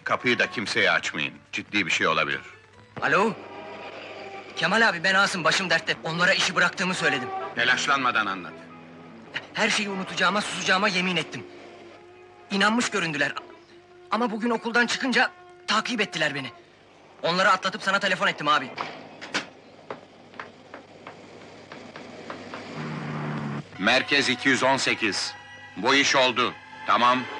Kapıyı da kimseye açmayın. Ciddi bir şey olabilir. Alo? Kemal abi, ben Asım, başım dertte. Onlara işi bıraktığımı söyledim. Telaşlanmadan anlat. Her şeyi unutacağıma, susacağıma yemin ettim. İnanmış göründüler. Ama bugün okuldan çıkınca takip ettiler beni. Onları atlatıp sana telefon ettim abi. Merkez 218. Bu iş oldu. Tamam.